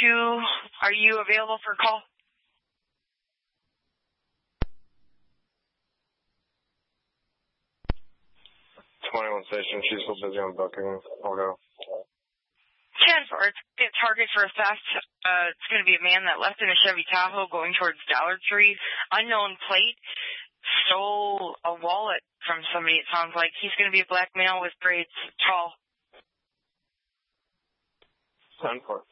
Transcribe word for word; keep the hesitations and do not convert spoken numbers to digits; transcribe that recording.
two, are you available for a call? twenty-one station, she's still busy on booking. I'll go. ten four, it's a target for a theft. Uh, it's going to be a man that left in a Chevy Tahoe going towards Dollar Tree. Unknown plate. Stole a wallet from somebody, it sounds like. He's going to be a black male with braids, tall. ten four.